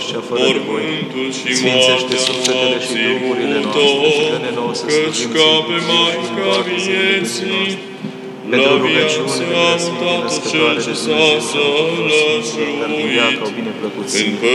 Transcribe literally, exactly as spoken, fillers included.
și cea fără de voi. Sfințește sufletele și duhurile noastre și dă-ne nouă să slujim Ție pentru rugăciunile Sfintei Născătoare de Dumnezeu, să o folosim, dar din viața o bineplăcut Sfânt.